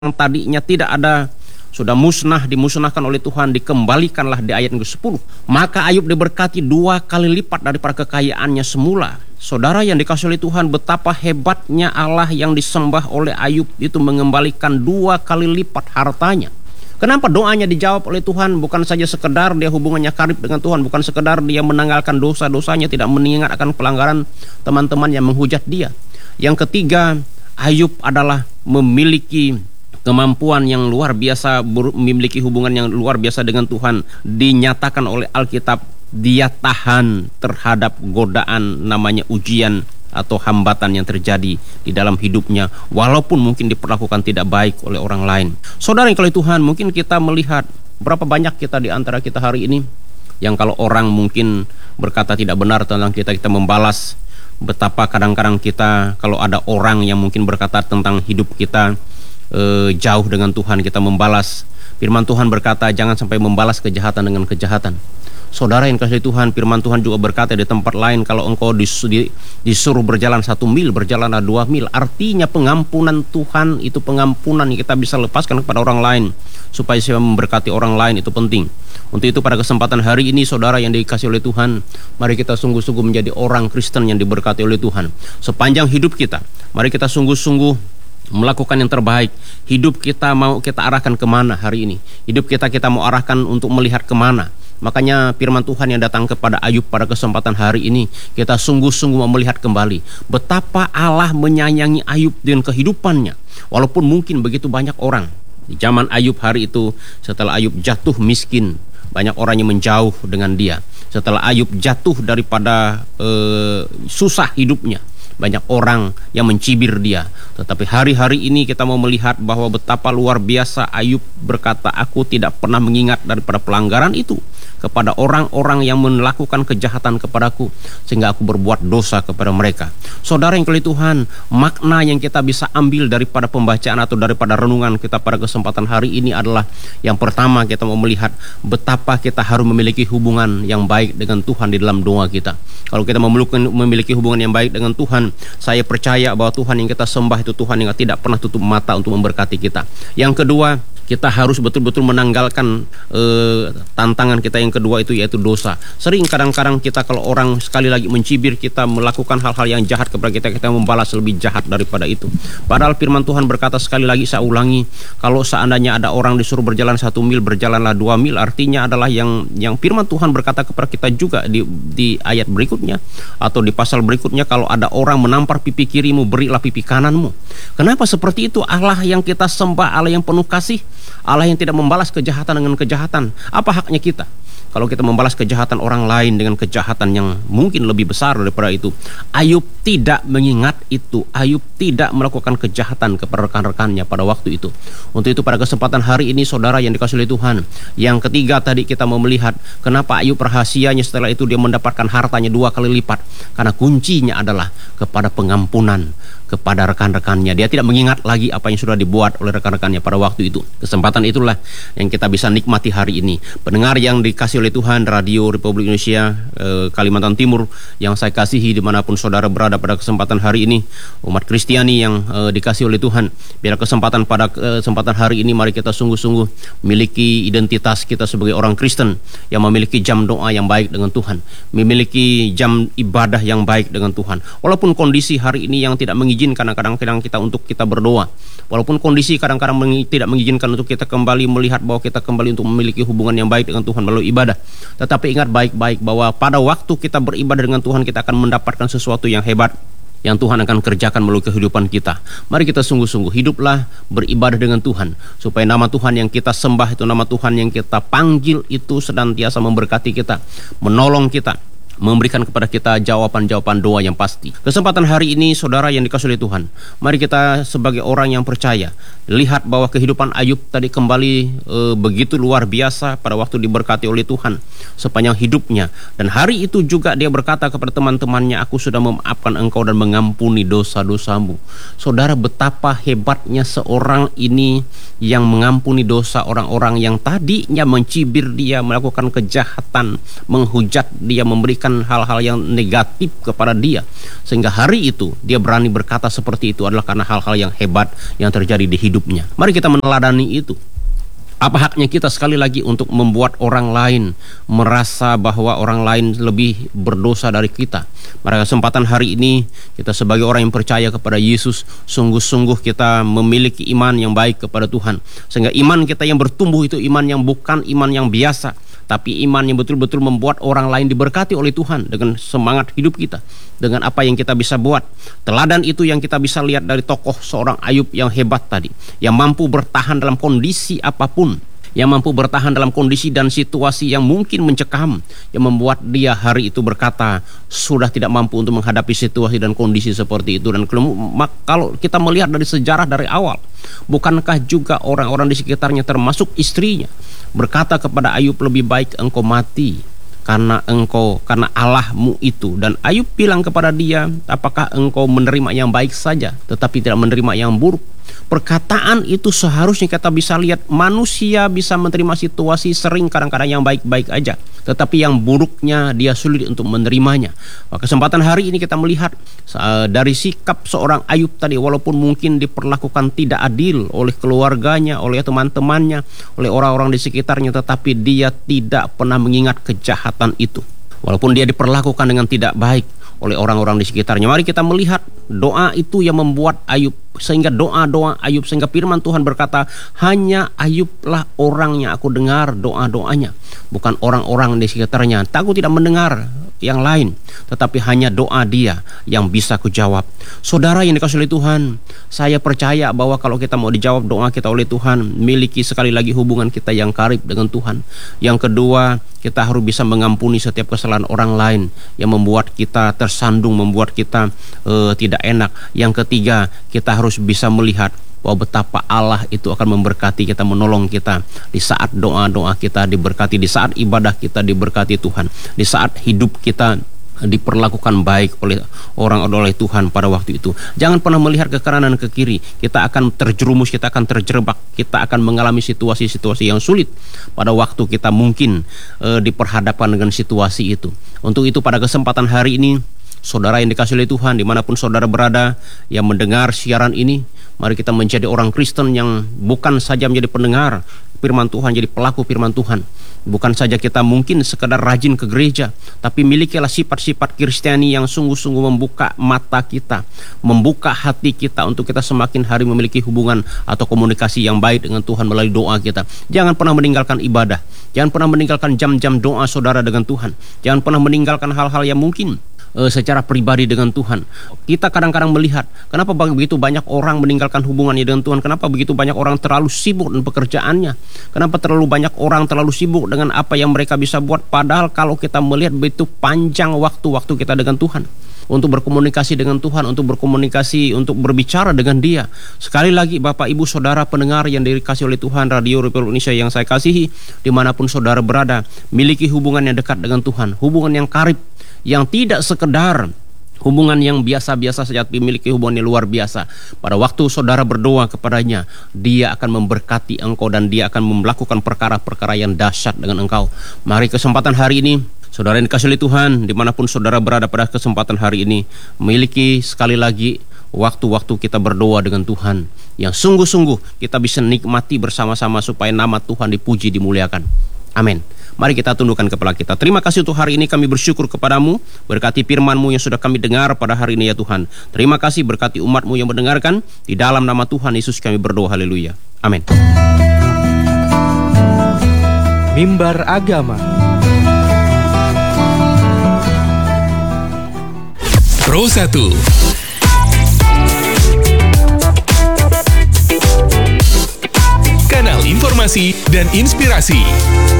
yang tadinya tidak ada, sudah musnah, dimusnahkan oleh Tuhan, dikembalikanlah di ayat yang ke-10. Maka Ayub diberkati 2 kali lipat daripada kekayaannya semula. Saudara yang dikasihi oleh Tuhan, betapa hebatnya Allah yang disembah oleh Ayub itu mengembalikan 2 kali lipat hartanya. Kenapa doanya dijawab oleh Tuhan? Bukan saja sekedar dia hubungannya karib dengan Tuhan, bukan sekedar dia menanggalkan dosa-dosanya, tidak mengingat akan pelanggaran teman-teman yang menghujat dia. Yang ketiga, Ayub adalah memiliki kemampuan yang luar biasa, memiliki hubungan yang luar biasa dengan Tuhan. Dinyatakan oleh Alkitab, dia tahan terhadap godaan namanya ujian atau hambatan yang terjadi di dalam hidupnya, walaupun mungkin diperlakukan tidak baik oleh orang lain. Saudara yang oleh Tuhan, mungkin kita melihat berapa banyak kita di antara kita hari ini yang kalau orang mungkin berkata tidak benar tentang kita, kita membalas. Betapa kadang-kadang kita kalau ada orang yang mungkin berkata tentang hidup kita jauh dengan Tuhan, kita membalas. Firman Tuhan berkata, jangan sampai membalas kejahatan dengan kejahatan. Saudara yang kasih Tuhan, firman Tuhan juga berkata di tempat lain, kalau engkau disuruh berjalan 1 mil, berjalanlah 2 mil. Artinya pengampunan Tuhan itu pengampunan yang kita bisa lepaskan kepada orang lain, supaya saya memberkati orang lain, itu penting. Untuk itu pada kesempatan hari ini, saudara yang dikasih oleh Tuhan, mari kita sungguh-sungguh menjadi orang Kristen yang diberkati oleh Tuhan. Sepanjang hidup kita, mari kita sungguh-sungguh melakukan yang terbaik. Hidup kita mau kita arahkan kemana hari ini? Hidup kita mau arahkan untuk melihat kemana? Makanya firman Tuhan yang datang kepada Ayub pada kesempatan hari ini, kita sungguh-sungguh mau melihat kembali betapa Allah menyayangi Ayub dengan kehidupannya. Walaupun mungkin begitu banyak orang di zaman Ayub hari itu, setelah Ayub jatuh miskin, banyak orang yang menjauh dengan dia. Setelah Ayub jatuh daripada susah hidupnya, banyak orang yang mencibir dia. Tetapi hari-hari ini kita mau melihat bahwa betapa luar biasa Ayub berkata, aku tidak pernah mengingat daripada pelanggaran itu kepada orang-orang yang melakukan kejahatan kepadaku, sehingga aku berbuat dosa kepada mereka. Saudara yang kasih Tuhan, makna yang kita bisa ambil daripada pembacaan atau daripada renungan kita pada kesempatan hari ini adalah, yang pertama kita mau melihat betapa kita harus memiliki hubungan yang baik dengan Tuhan di dalam doa kita. Kalau kita memiliki hubungan yang baik dengan Tuhan, saya percaya bahwa Tuhan yang kita sembah itu Tuhan yang tidak pernah tutup mata untuk memberkati kita. Yang kedua, kita harus betul-betul menanggalkan tantangan kita yang kedua itu, yaitu dosa. Sering kadang-kadang kita kalau orang sekali lagi mencibir kita, melakukan hal-hal yang jahat kepada kita, kita membalas lebih jahat daripada itu. Padahal firman Tuhan berkata, sekali lagi saya ulangi, kalau seandainya ada orang disuruh berjalan 1 mil, berjalanlah 2 mil. Artinya adalah yang firman Tuhan berkata kepada kita juga di ayat berikutnya atau di pasal berikutnya, kalau ada orang menampar pipi kirimu, berilah pipi kananmu. Kenapa seperti itu? Allah yang kita sembah, Allah yang penuh kasih, Allah yang tidak membalas kejahatan dengan kejahatan. Apa haknya kita kalau kita membalas kejahatan orang lain dengan kejahatan yang mungkin lebih besar daripada itu? Ayub tidak mengingat itu. Ayub tidak melakukan kejahatan kepada rekan-rekannya pada waktu itu. Untuk itu pada kesempatan hari ini, saudara yang dikasihi oleh Tuhan, yang ketiga tadi kita mau melihat kenapa Ayub rahasianya setelah itu dia mendapatkan hartanya 2 kali lipat. Karena kuncinya adalah kepada pengampunan kepada rekan-rekannya. Dia tidak mengingat lagi apa yang sudah dibuat oleh rekan-rekannya pada waktu itu. Kesempatan itulah yang kita bisa nikmati hari ini. Pendengar yang dikasihi oleh Tuhan, Radio Republik Indonesia Kalimantan Timur yang saya kasihi dimanapun saudara berada pada kesempatan hari ini, umat Kristiani yang dikasihi oleh Tuhan, biar pada kesempatan hari ini mari kita sungguh-sungguh memiliki identitas kita sebagai orang Kristen yang memiliki jam doa yang baik dengan Tuhan, memiliki jam ibadah yang baik dengan Tuhan. Walaupun kondisi hari ini yang tidak mengizinkan kadang-kadang kita untuk kita berdoa, walaupun kondisi kadang-kadang tidak mengizinkan untuk kita kembali melihat bahwa kita kembali untuk memiliki hubungan yang baik dengan Tuhan melalui ibadah, tetapi ingat baik-baik bahwa pada waktu kita beribadah dengan Tuhan, kita akan mendapatkan sesuatu yang hebat yang Tuhan akan kerjakan melalui kehidupan kita. Mari kita sungguh-sungguh hiduplah beribadah dengan Tuhan, supaya nama Tuhan yang kita sembah itu, nama Tuhan yang kita panggil itu senantiasa memberkati kita, menolong kita, memberikan kepada kita jawaban-jawaban doa yang pasti. Kesempatan hari ini, saudara yang dikasihi oleh Tuhan, mari kita sebagai orang yang percaya lihat bahwa kehidupan Ayub tadi kembali begitu luar biasa pada waktu diberkati oleh Tuhan sepanjang hidupnya. Dan hari itu juga dia berkata kepada teman-temannya, aku sudah memaafkan engkau dan mengampuni dosa-dosamu. Saudara, betapa hebatnya seorang ini yang mengampuni dosa orang-orang yang tadinya mencibir dia, melakukan kejahatan, menghujat dia, memberikan memberikan hal-hal yang negatif kepada dia, sehingga hari itu dia berani berkata seperti itu adalah karena hal-hal yang hebat yang terjadi di hidupnya. Mari kita meneladani itu. Apa haknya kita sekali lagi untuk membuat orang lain merasa bahwa orang lain lebih berdosa dari kita? Pada kesempatan hari ini, kita sebagai orang yang percaya kepada Yesus, sungguh-sungguh kita memiliki iman yang baik kepada Tuhan. Sehingga iman kita yang bertumbuh itu iman yang bukan iman yang biasa, tapi iman yang betul-betul membuat orang lain diberkati oleh Tuhan dengan semangat hidup kita, dengan apa yang kita bisa buat. Teladan itu yang kita bisa lihat dari tokoh seorang Ayub yang hebat tadi, yang mampu bertahan dalam kondisi apapun, yang mampu bertahan dalam kondisi dan situasi yang mungkin mencekam, yang membuat dia hari itu berkata sudah tidak mampu untuk menghadapi situasi dan kondisi seperti itu. Dan kalau kita melihat dari sejarah dari awal, bukankah juga orang-orang di sekitarnya termasuk istrinya berkata kepada Ayub, lebih baik engkau mati karena Allahmu itu. Dan Ayub bilang kepada dia, apakah engkau menerima yang baik saja tetapi tidak menerima yang buruk? Perkataan itu seharusnya kita bisa lihat, manusia bisa menerima situasi sering kadang-kadang yang baik-baik aja, tetapi yang buruknya dia sulit untuk menerimanya. Pada kesempatan hari ini kita melihat dari sikap seorang Ayub tadi, walaupun mungkin diperlakukan tidak adil oleh keluarganya, oleh teman-temannya, oleh orang-orang di sekitarnya, tetapi dia tidak pernah mengingat kejahatan itu. Walaupun dia diperlakukan dengan tidak baik oleh orang-orang di sekitarnya. Mari kita melihat doa itu yang membuat Ayub, sehingga doa-doa Ayub, sehingga firman Tuhan berkata, hanya Ayublah orang yang aku dengar doa-doanya, bukan orang-orang di sekitarnya. Aku tidak mendengar yang lain, tetapi hanya doa dia yang bisa kujawab. Saudara yang dikasihi oleh Tuhan, saya percaya bahwa kalau kita mau dijawab doa kita oleh Tuhan, miliki sekali lagi hubungan kita yang karib dengan Tuhan. Yang kedua, kita harus bisa mengampuni setiap kesalahan orang lain yang membuat kita tersandung, membuat kita tidak enak. Yang ketiga, kita harus bisa melihat bahwa betapa Allah itu akan memberkati kita, menolong kita di saat doa-doa kita diberkati, di saat ibadah kita diberkati Tuhan, di saat hidup kita diperlakukan baik oleh Tuhan pada waktu itu. Jangan pernah melihat ke kanan dan ke kiri. Kita akan terjerumus, kita akan terjerebak, kita akan mengalami situasi-situasi yang sulit pada waktu kita mungkin diperhadapkan dengan situasi itu. Untuk itu pada kesempatan hari ini, saudara yang dikasihi oleh Tuhan, dimanapun saudara berada yang mendengar siaran ini, mari kita menjadi orang Kristen yang bukan saja menjadi pendengar firman Tuhan, jadi pelaku firman Tuhan. Bukan saja kita mungkin sekedar rajin ke gereja, tapi milikilah sifat-sifat Kristiani yang sungguh-sungguh membuka mata kita, membuka hati kita untuk kita semakin hari memiliki hubungan atau komunikasi yang baik dengan Tuhan melalui doa kita. Jangan pernah meninggalkan ibadah, jangan pernah meninggalkan jam-jam doa saudara dengan Tuhan, jangan pernah meninggalkan hal-hal yang mungkin secara pribadi dengan Tuhan. Kita kadang-kadang melihat, kenapa begitu banyak orang meninggalkan hubungannya dengan Tuhan? Kenapa begitu banyak orang terlalu sibuk dengan pekerjaannya? Kenapa terlalu banyak orang terlalu sibuk dengan apa yang mereka bisa buat? Padahal kalau kita melihat begitu panjang waktu-waktu kita dengan Tuhan, untuk berkomunikasi dengan Tuhan, untuk berkomunikasi, untuk berbicara dengan Dia. Sekali lagi Bapak Ibu Saudara pendengar yang dikasihi oleh Tuhan, Radio Republik Indonesia yang saya kasihi, dimanapun saudara berada, miliki hubungan yang dekat dengan Tuhan, hubungan yang karib, yang tidak sekedar hubungan yang biasa-biasa saja, tapi memiliki hubungan yang luar biasa. Pada waktu saudara berdoa kepadanya, Dia akan memberkati engkau dan Dia akan melakukan perkara-perkara yang dahsyat dengan engkau. Mari kesempatan hari ini, saudara yang dikasihi oleh Tuhan, dimanapun saudara berada pada kesempatan hari ini, memiliki sekali lagi waktu-waktu kita berdoa dengan Tuhan yang sungguh-sungguh kita bisa nikmati bersama-sama supaya nama Tuhan dipuji, dimuliakan. Amin. Mari kita tundukkan kepala kita. Terima kasih untuk hari ini, kami bersyukur kepadamu. Berkati firman-Mu yang sudah kami dengar pada hari ini ya Tuhan. Terima kasih, berkati umat-Mu yang mendengarkan. Di dalam nama Tuhan Yesus kami berdoa, haleluya. Amin. Mimbar Agama Pro 1, kanal informasi dan inspirasi.